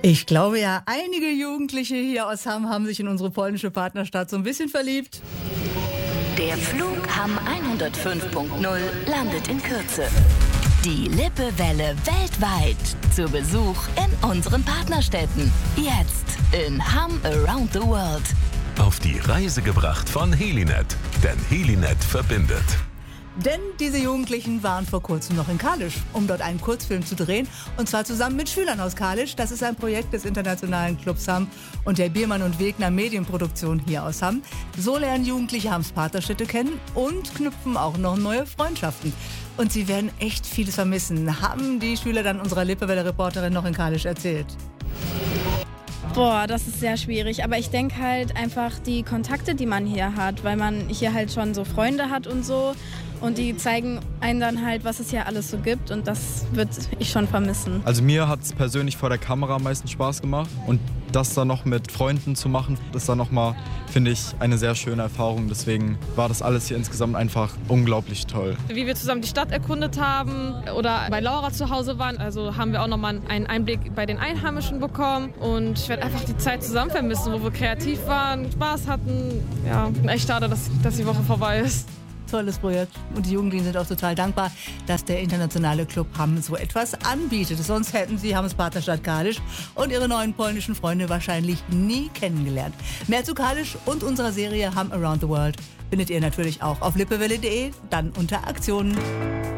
Ich glaube ja, einige Jugendliche hier aus Hamm haben sich in unsere polnische Partnerstadt so ein bisschen verliebt. Der Flug Hamm 105.0 landet in Kürze. Die Lippewelle weltweit zu Besuch in unseren Partnerstädten. Jetzt in Hamm Around the World. Auf die Reise gebracht von Helinet, denn Helinet verbindet. Denn diese Jugendlichen waren vor kurzem noch in Kalisz, um dort einen Kurzfilm zu drehen. Und zwar zusammen mit Schülern aus Kalisz. Das ist ein Projekt des Internationalen Clubs Hamm und der Biermann und Wegner Medienproduktion hier aus Hamm. So lernen Jugendliche Hamms Partnerstädte kennen und knüpfen auch noch neue Freundschaften. Und sie werden echt vieles vermissen, haben die Schüler dann unserer Lippewelle-Reporterin noch in Kalisz erzählt. Boah, das ist sehr schwierig. Aber ich denke halt einfach die Kontakte, die man hier hat, weil man hier halt schon so Freunde hat und so. Und die zeigen einem dann halt, was es hier alles so gibt. Und das würde ich schon vermissen. Also mir hat es persönlich vor der Kamera am meisten Spaß gemacht. Und das dann noch mit Freunden zu machen, das ist dann nochmal, finde ich, eine sehr schöne Erfahrung. Deswegen war das alles hier insgesamt einfach unglaublich toll. Wie wir zusammen die Stadt erkundet haben oder bei Laura zu Hause waren, also haben wir auch nochmal einen Einblick bei den Einheimischen bekommen. Und ich werde einfach die Zeit zusammen vermissen, wo wir kreativ waren, Spaß hatten. Ja, echt schade, dass die Woche vorbei ist. Tolles Projekt. Und die Jugendlichen sind auch total dankbar, dass der internationale Club Hamm so etwas anbietet. Sonst hätten sie Hamms Partnerstadt Kalisz und ihre neuen polnischen Freunde wahrscheinlich nie kennengelernt. Mehr zu Kalisz und unserer Serie Hamm Around the World findet ihr natürlich auch auf lippewelle.de, dann unter Aktionen.